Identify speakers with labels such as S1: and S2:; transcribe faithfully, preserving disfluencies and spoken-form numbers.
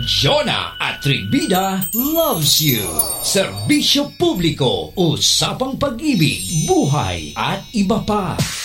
S1: Jonah Atribida loves you. Serbisyo publiko, usapang pag-ibig, buhay at iba pa.